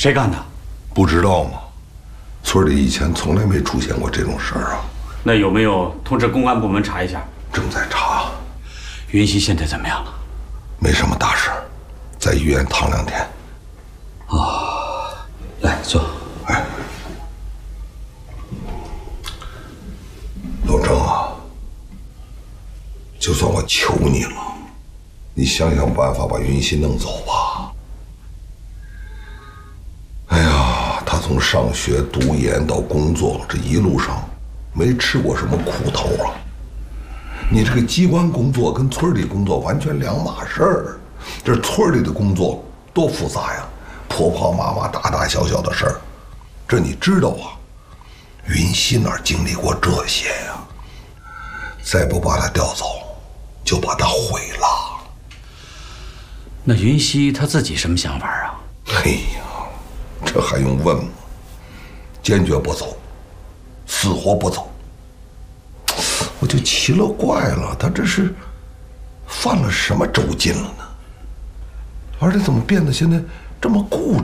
谁干的？ 不知道吗？村里以前从来没出现过这种事儿啊。 那有没有通知公安部门查一下？ 正在查。 云溪现在怎么样了？ 没什么大事，在医院躺2天。 哦，来坐。 哎，老郑啊，就算我求你了，你想想办法把云溪弄走吧。哎呀，他从上学、读研到工作，这一路上没吃过什么苦头啊。你这个机关工作跟村里工作完全两码事儿。这村里的工作多复杂呀，婆婆妈妈大大小小的事儿，这你知道啊？云溪哪儿经历过这些呀？再不把他调走，就把他毁了。 那云溪他自己什么想法啊？ 哎呀，这还用问吗？坚决不走，死活不走。我就奇了怪了，他这是犯了什么周禁了呢？而且怎么变得现在这么固执？